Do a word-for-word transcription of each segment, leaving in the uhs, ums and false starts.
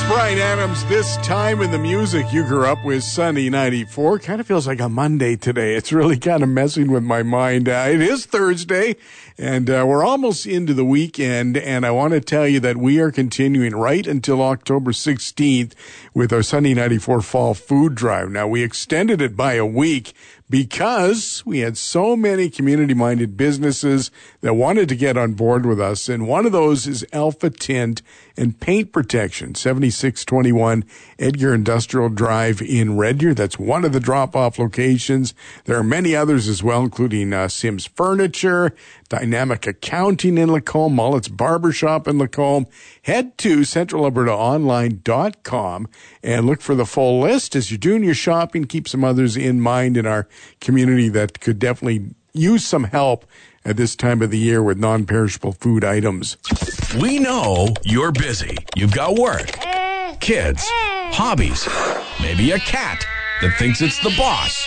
Bryan Adams. This time in the music you grew up with, Sunny ninety-four. Kind of feels like a Monday today. It's really kind of messing with my mind. Uh, it is Thursday, and uh, we're almost into the weekend, and I want to tell you that we are continuing right until October sixteenth with our Sunny ninety-four Fall Food Drive. Now, we extended it by a week because we had so many community-minded businesses that wanted to get on board with us, and one of those is Alpha Tint and Paint Protection, seventy-six twenty-one Edgar Industrial Drive in Red Deer. That's one of the drop-off locations. There are many others as well, including uh, Sims Furniture, Dynamic Accounting in Lacombe, Mullet's Barbershop in Lacombe. Head to central alberta online dot com and look for the full list. As you're doing your shopping, keep some others in mind in our community that could definitely use some help at this time of the year with non-perishable food items. We know you're busy. You've got work, kids, hobbies, maybe a cat that thinks it's the boss.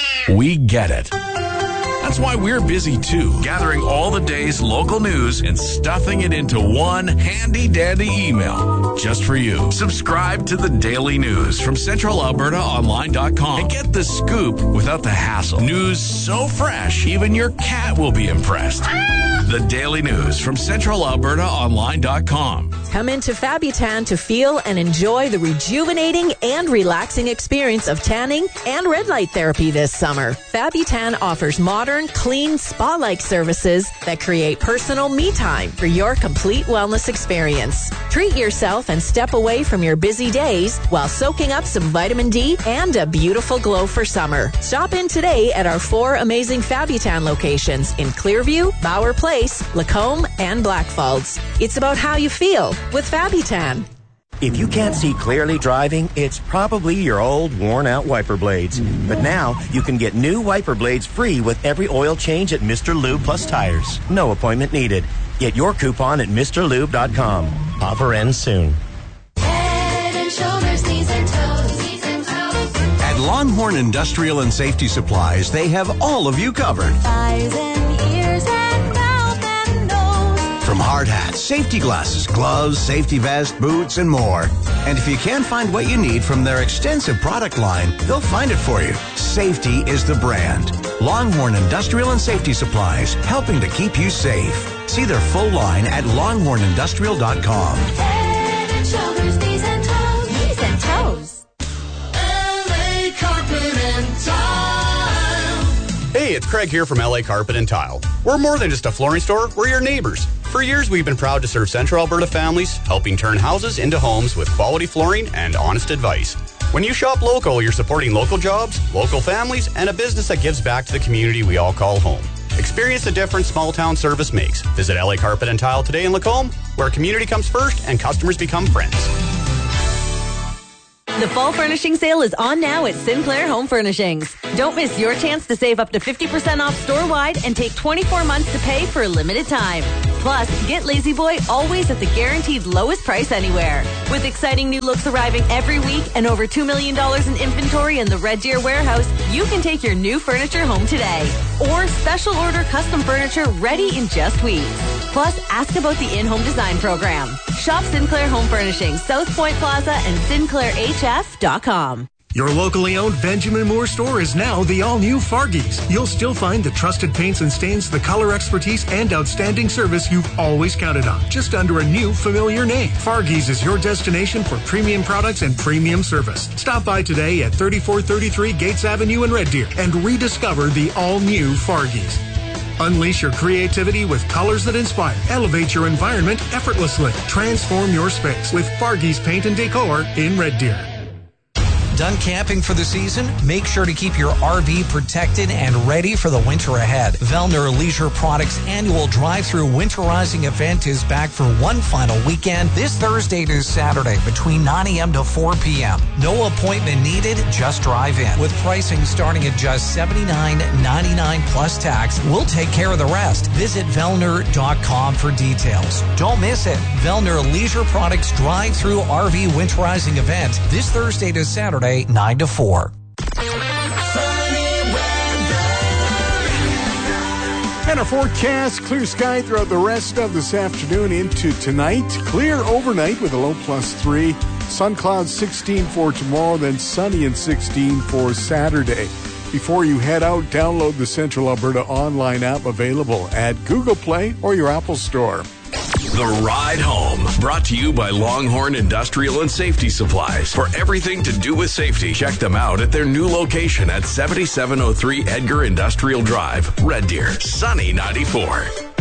We get it. That's why we're busy too, gathering all the day's local news and stuffing it into one handy-dandy email just for you. Subscribe to the Daily News from central alberta online dot com and get the scoop without the hassle. News so fresh, even your cat will be impressed. The Daily News from central alberta online dot com. Come into Fabutan to feel and enjoy the rejuvenating and relaxing experience of tanning and red light therapy this summer. Fabutan offers modern, clean, spa-like services that create personal me time for your complete wellness experience. Treat yourself and step away from your busy days while soaking up some vitamin D and a beautiful glow for summer. Stop in today at our four amazing Fabutan locations in Clearview, Bauer Place, Lacombe, and Blackfalds. It's about how you feel with Fabutan. If you can't see clearly driving, it's probably your old, worn-out wiper blades. But now, you can get new wiper blades free with every oil change at Mister Lube Plus Tires. No appointment needed. Get your coupon at Mr Lube dot com. Offer ends soon. Head and shoulders, knees and toes, knees and toes. At Longhorn Industrial and Safety Supplies, they have all of you covered. Eyes and ears and mouth and nose. From hard hats, safety glasses, gloves, safety vest, boots, and more. And if you can't find what you need from their extensive product line, they'll find it for you. Safety is the brand. Longhorn Industrial and Safety Supplies, helping to keep you safe. See their full line at longhorn industrial dot com. Head and shoulders, knees and toes, knees and toes. L A Carpet and Tile. Hey, it's Craig here from L A Carpet and Tile. We're more than just a flooring store, we're your neighbors. For years, we've been proud to serve Central Alberta families, helping turn houses into homes with quality flooring and honest advice. When you shop local, you're supporting local jobs, local families, and a business that gives back to the community we all call home. Experience the difference small-town service makes. Visit L A Carpet and Tile today in Lacombe, where community comes first and customers become friends. The fall furnishing sale is on now at Sinclair Home Furnishings. Don't miss your chance to save up to fifty percent off store-wide and take twenty-four months to pay for a limited time. Plus, get Lazy Boy always at the guaranteed lowest price anywhere. With exciting new looks arriving every week and over two million dollars in inventory in the Red Deer warehouse, you can take your new furniture home today. Or special order custom furniture ready in just weeks. Plus, ask about the in-home design program. Shop Sinclair Home Furnishings, South Point Plaza, and sinclair h f dot com. Your locally owned Benjamin Moore store is now the all-new Fargies. You'll still find the trusted paints and stains, the color expertise, and outstanding service you've always counted on, just under a new familiar name. Fargies is your destination for premium products and premium service. Stop by today at thirty-four thirty-three Gates Avenue in Red Deer and rediscover the all-new Fargies. Unleash your creativity with colors that inspire. Elevate your environment effortlessly. Transform your space with Fargies Paint and Decor in Red Deer. Done camping for the season? Make sure to keep your R V protected and ready for the winter ahead. Vellner Leisure Products annual drive-through winterizing event is back for one final weekend this Thursday to Saturday between nine a.m. to four p.m. No appointment needed, just drive in. With pricing starting at just seventy-nine ninety-nine plus tax, we'll take care of the rest. Visit Vellner dot com for details. Don't miss it. Vellner Leisure Products drive-through R V winterizing event this Thursday to Saturday, nine to four. And a forecast, clear sky throughout the rest of this afternoon into tonight. Clear overnight with a low plus three. Sun clouds sixteen for tomorrow, then sunny and sixteen for Saturday. Before you head out, download the Central Alberta online app available at Google Play or your Apple Store. The Ride Home, brought to you by Longhorn Industrial and Safety Supplies. For everything to do with safety, check them out at their new location at seventy-seven oh three Edgar Industrial Drive, Red Deer, Sunny ninety-four.